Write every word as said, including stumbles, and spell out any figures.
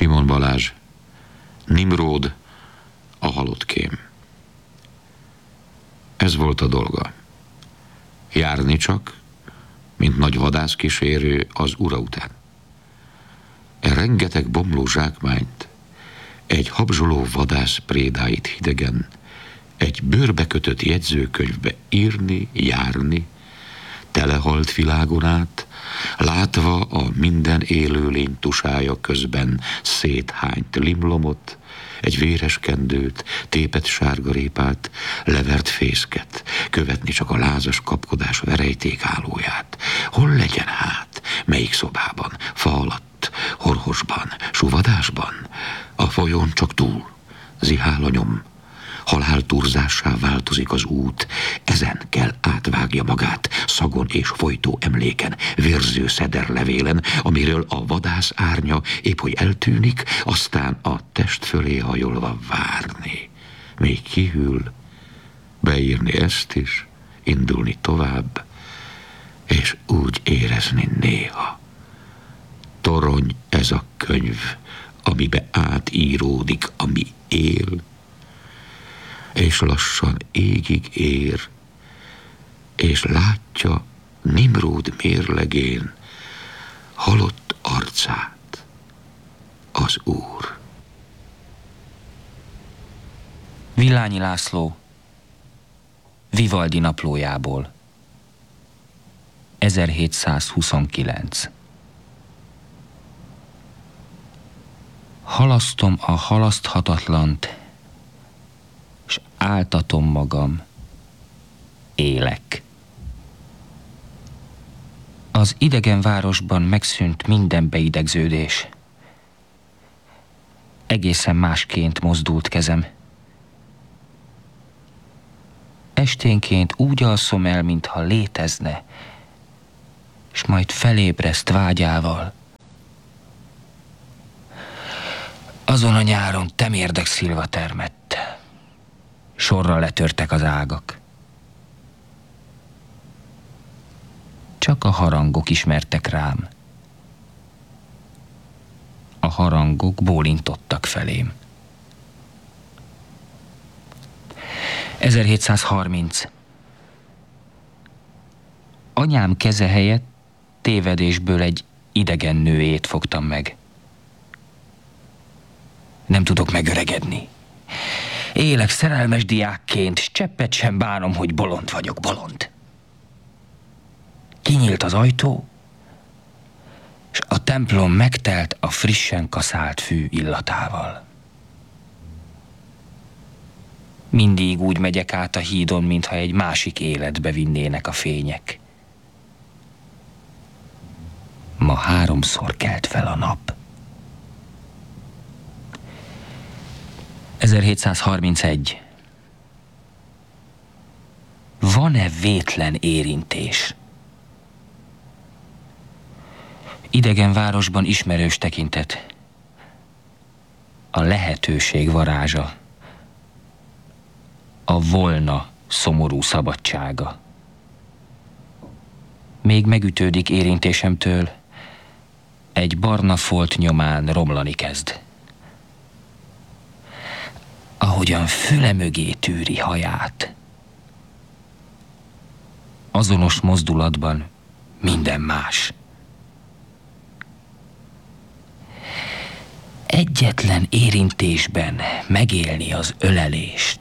Simon Balázs, Nimród, a halottkém. Ez volt a dolga. Járni csak, mint nagy vadászkísérő az ura után. E rengeteg bomló zsákmányt, egy habzsoló vadász prédáit hidegen, egy bőrbe kötött jegyzőkönyvbe írni, járni, telehalt világon át, látva a minden élőlény tusája közben széthányt limlomot, egy véres kendőt, tépet sárgarépát, levert fészket, követni csak a lázas kapkodás verejtékállóját. Hol legyen hát? Melyik szobában? Fa alatt? Horhosban? Suvadásban? A folyón csak túl. Zihál a nyom. Halálturzássá változik az út, ezen kell átvágja magát, szagon és folytó emléken, vérző szederlevélen, amiről a vadász árnya épp hogy eltűnik, aztán a test fölé hajolva várni. Még kihűl, beírni ezt is, indulni tovább, és úgy érezni néha. Torony ez a könyv, amibe átíródik, ami él, és lassan égig ér, és látja Nimród mérlegén halott arcát az Úr. Villányi László Vivaldi naplójából ezerhétszázhuszonkilenc. Halasztom a halaszthatatlant, s áltatom magam, élek. Az idegen városban megszűnt minden beidegződés. Egészen másként mozdult kezem. Esténként úgy alszom el, mintha létezne, s majd felébreszt vágyával. Azon a nyáron temérdek szilva termett. Sorra letörtek az ágak. Csak a harangok ismertek rám. A harangok bólintottak felém. ezerhétszázharminc. Anyám keze helyett tévedésből egy idegen nőjét fogtam meg. Nem tudok megöregedni. Élek szerelmes diákként, s cseppet sem bánom, hogy bolond vagyok, bolond. Kinyílt az ajtó, s a templom megtelt a frissen kaszált fű illatával. Mindig úgy megyek át a hídon, mintha egy másik életbe vinnének a fények. Ma háromszor kelt fel a nap. ezerhétszázharmincegy. Van-e vétlen érintés? Idegen városban ismerős tekintet. A lehetőség varázsa. A volna szomorú szabadsága. Még megütődik érintésemtől, egy barna folt nyomán romlani kezd. Ahogyan füle mögé tűri haját. Azonos mozdulatban minden más. Egyetlen érintésben megélni az ölelést.